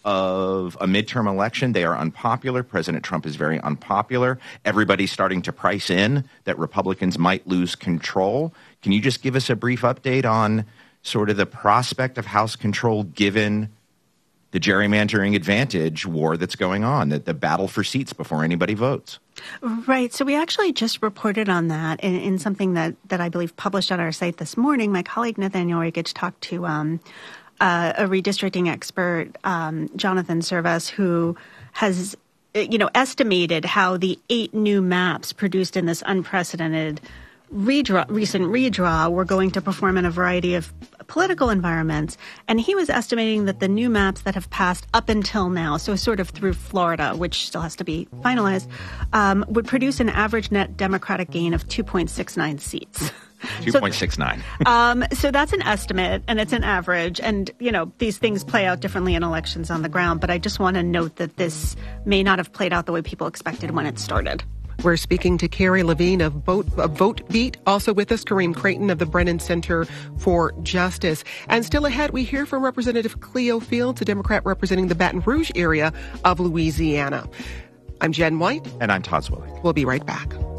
of a midterm election. They are unpopular. President Trump is very unpopular. Everybody's starting to price in that Republicans might lose control. Can you just give us a brief update on sort of the prospect of House control given the gerrymandering advantage war that's going on, the battle for seats before anybody votes? Right. So we actually just reported on that in something that I believe published on our site this morning. My colleague Nathaniel Rakich talked to a redistricting expert, Jonathan Servas, who has estimated how the 8 new maps produced in this unprecedented recent redraw were going to perform in a variety of political environments. And he was estimating that the new maps that have passed up until now, so sort of through Florida, which still has to be finalized, would produce an average net Democratic gain of 2.69 seats. 2.69. So that's an estimate, and it's an average. And, these things play out differently in elections on the ground. But I just want to note that this may not have played out the way people expected when it started. We're speaking to Carrie Levine of Vote Beat. Also with us, Kareem Creighton of the Brennan Center for Justice. And still ahead, we hear from Representative Cleo Fields, a Democrat representing the Baton Rouge area of Louisiana. I'm Jen White. And I'm Todd Zwillig. We'll be right back.